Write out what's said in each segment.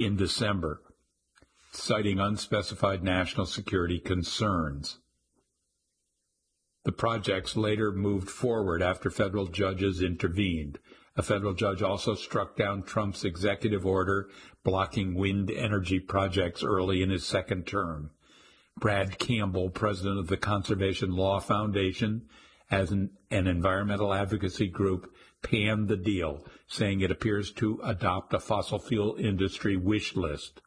in December, citing unspecified national security concerns. The projects later moved forward after federal judges intervened. A federal judge also struck down Trump's executive order blocking wind energy projects early in his second term. Brad Campbell, president of the Conservation Law Foundation, as an environmental advocacy group, panned the deal, saying it appears to adopt a fossil fuel industry wish list.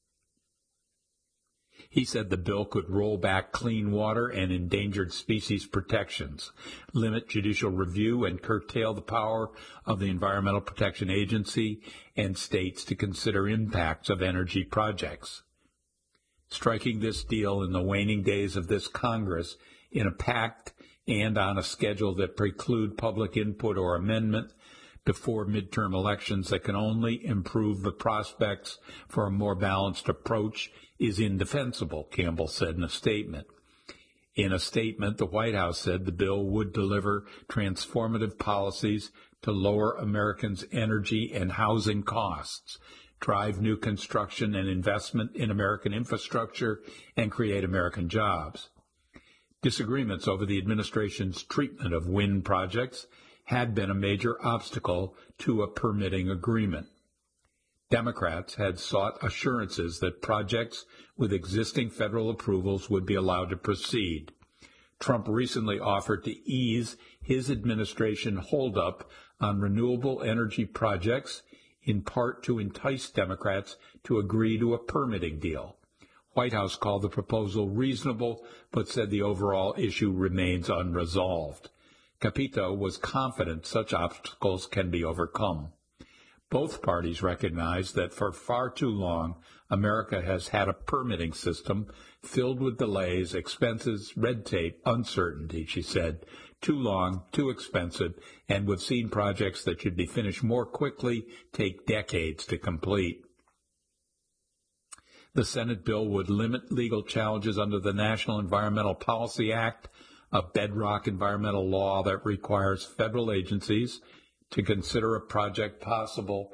He said the bill could roll back clean water and endangered species protections, limit judicial review, and curtail the power of the Environmental Protection Agency and states to consider impacts of energy projects. Striking this deal in the waning days of this Congress in a pact and on a schedule that preclude public input or amendment before midterm elections that can only improve the prospects for a more balanced approach is indefensible, Campbell said in a statement. In a statement, the White House said the bill would deliver transformative policies to lower Americans' energy and housing costs, drive new construction and investment in American infrastructure, and create American jobs. Disagreements over the administration's treatment of wind projects had been a major obstacle to a permitting agreement. Democrats had sought assurances that projects with existing federal approvals would be allowed to proceed. Trump recently offered to ease his administration holdup on renewable energy projects, in part to entice Democrats to agree to a permitting deal. White House called the proposal reasonable, but said the overall issue remains unresolved. Capito was confident such obstacles can be overcome. Both parties recognize that for far too long, America has had a permitting system filled with delays, expenses, red tape, uncertainty, she said. Too long, too expensive, and we've seen projects that should be finished more quickly take decades to complete. The Senate bill would limit legal challenges under the National Environmental Policy Act, a bedrock environmental law that requires federal agencies to consider a project possible.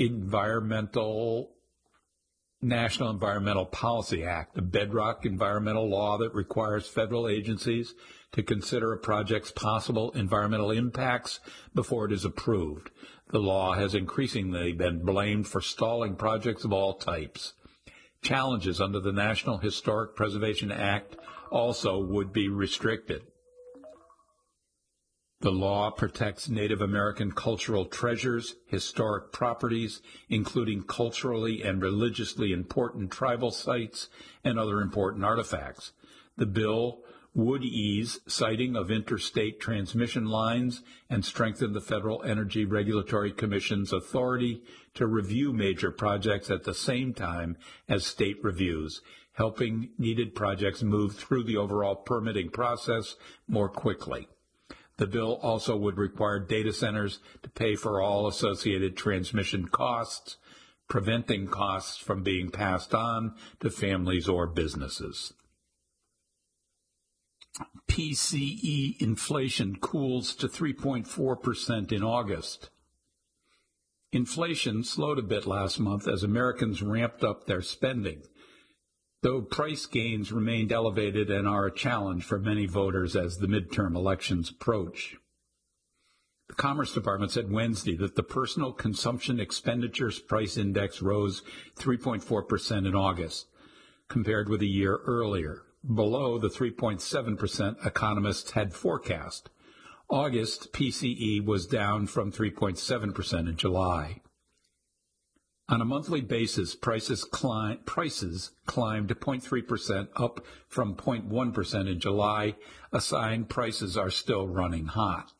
National Environmental Policy Act, a bedrock environmental law that requires federal agencies to consider a project's possible environmental impacts before it is approved. The law has increasingly been blamed for stalling projects of all types. Challenges under the National Historic Preservation Act also would be restricted. The law protects Native American cultural treasures, historic properties, including culturally and religiously important tribal sites and other important artifacts. The bill would ease siting of interstate transmission lines and strengthen the Federal Energy Regulatory Commission's authority to review major projects at the same time as state reviews, helping needed projects move through the overall permitting process more quickly. The bill also would require data centers to pay for all associated transmission costs, preventing costs from being passed on to families or businesses. PCE inflation cools to 3.4% in August. Inflation slowed a bit last month as Americans ramped up their spending, though price gains remained elevated and are a challenge for many voters as the midterm elections approach. The Commerce Department said Wednesday that the Personal Consumption Expenditures Price Index rose 3.4% in August, compared with a year earlier, below the 3.7% economists had forecast. August PCE was down from 3.7% in July. On a monthly basis, prices climbed 0.3%, up from 0.1% in July, a sign prices are still running hot.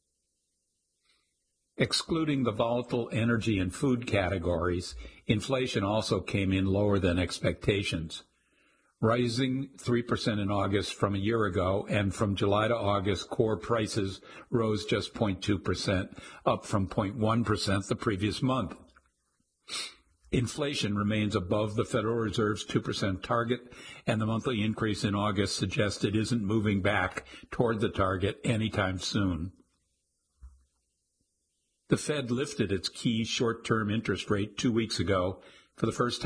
Excluding the volatile energy and food categories, inflation also came in lower than expectations, rising 3% in August from a year ago, and from July to August, core prices rose just 0.2%, up from 0.1% the previous month. Inflation remains above the Federal Reserve's 2% target, and the monthly increase in August suggests it isn't moving back toward the target anytime soon. The Fed lifted its key short-term interest rate 2 weeks ago for the first time